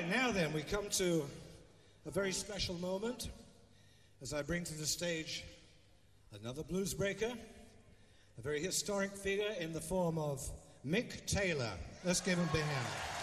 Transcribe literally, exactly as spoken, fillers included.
right, now then, we come to a very special moment as I bring to the stage another blues breaker, a very historic figure in the form of Mick Taylor. Let's give him a big hand.